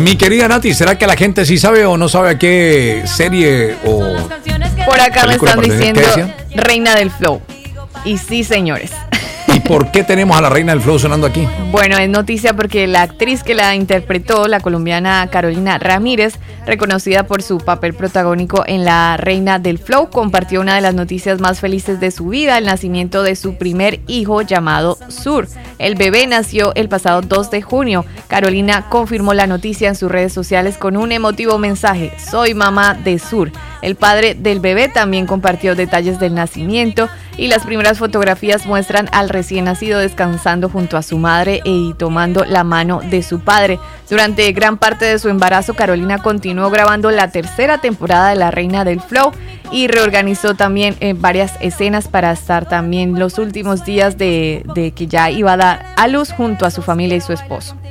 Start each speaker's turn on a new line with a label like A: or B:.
A: Mi querida Nati, ¿será que la gente sí sabe o no sabe a qué serie o
B: por acá me están diciendo
A: decía?
B: Reina del Flow. Y sí, señores.
A: ¿Y por qué tenemos a la Reina del Flow sonando aquí?
B: Bueno, es noticia porque la actriz que la interpretó, la colombiana Carolina Ramírez, reconocida por su papel protagónico en La Reina del Flow, compartió una de las noticias más felices de su vida, el nacimiento de su primer hijo llamado Sur. El bebé nació el pasado 2 de junio. Carolina confirmó la noticia en sus redes sociales con un emotivo mensaje: soy mamá de Sur. El padre del bebé también compartió detalles del nacimiento y las primeras fotografías muestran al recién nacido descansando junto a su madre y tomando la mano de su padre. Durante gran parte de su embarazo, Carolina continuó grabando la tercera temporada de La Reina del Flow y reorganizó también varias escenas para estar también los últimos días de que ya iba a dar a luz junto a su familia y su esposo.